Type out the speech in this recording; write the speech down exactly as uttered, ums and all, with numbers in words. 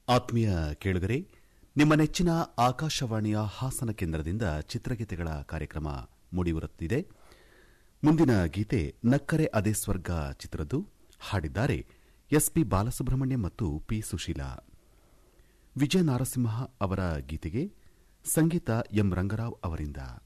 ಆತ್ಮೀಯ ಕೇಳುಗರೆ, ನಿಮ್ಮ ನೆಚ್ಚಿನ ಆಕಾಶವಾಣಿಯ ಹಾಸನ ಕೇಂದ್ರದಿಂದ ಚಿತ್ರಗೀತೆಗಳ ಕಾರ್ಯಕ್ರಮ ಮೂಡಿಬರುತ್ತಿದೆ. ಮುಂದಿನ ಗೀತೆ ನಕ್ಕರೆ ಅದೇ ಸ್ವರ್ಗ ಚಿತ್ರದ್ದು. ಹಾಡಿದ್ದಾರೆ ಎಸ್ಪಿ ಬಾಲಸುಬ್ರಹ್ಮಣ್ಯ ಮತ್ತು ಪಿ ಸುಶೀಲಾ. ವಿಜಯ ನಾರಸಿಂಹ ಅವರ ಗೀತೆಗೆ ಸಂಗೀತ ಎಂ ರಂಗರಾವ್ ಅವರಿಂದ.